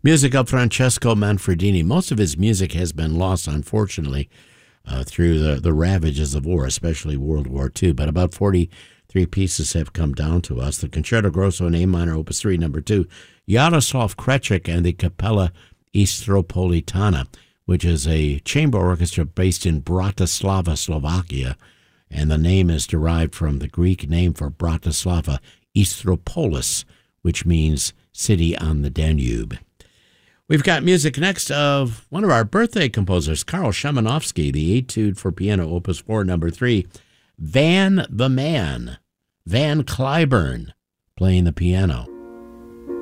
Music of Francesco Manfredini. Most of his music has been lost, unfortunately, through the ravages of war, especially World War II. But about 43 pieces have come down to us. The Concerto Grosso in A minor, Opus 3, number 2, Jaroslav Kreček and the Capella Istropolitana, which is a chamber orchestra based in Bratislava, Slovakia. And the name is derived from the Greek name for Bratislava, Istropolis, which means city on the Danube. We've got music next of one of our birthday composers, Karl Szymanowski, the Etude for Piano, Opus 4, number 3, Van the Man, Van Cliburn, playing the piano.